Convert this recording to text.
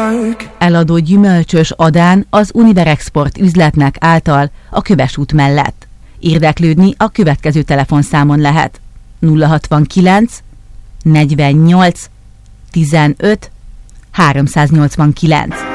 Eladó gyümölcsös Adán az Univer Export üzletnek által a Köves út mellett. Érdeklődni a következő telefonszámon lehet: 069 48 15 389.